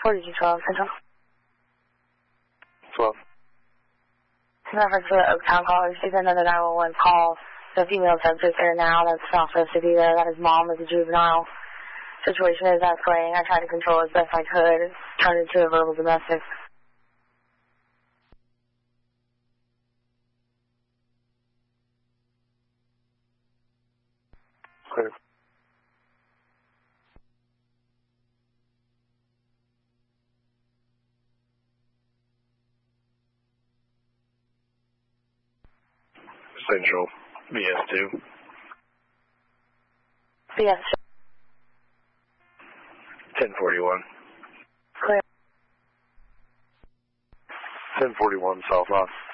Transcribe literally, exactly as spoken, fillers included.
forty-two twelve, Central. twelve. In reference to the Oaktown call, she's another nine one one call. The female subject there now that's not supposed to be there. That his mom is a juvenile. Situation is escalating. I tried to control as best I could. It's turned into a verbal domestic. Clear. Central, B S two. B S. ten forty-one. Clear. ten forty-one, south off.